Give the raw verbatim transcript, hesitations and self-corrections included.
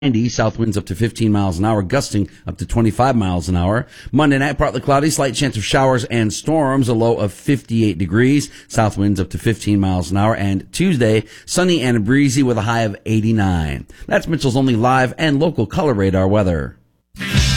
ninety, south winds up to fifteen miles an hour, gusting up to twenty-five miles an hour. Monday night, partly cloudy, slight chance of showers and storms, a low of fifty-eight degrees, south winds up to fifteen miles an hour. And Tuesday, sunny and breezy with a high of eighty-nine. That's Mitchell's only live and local color radar weather.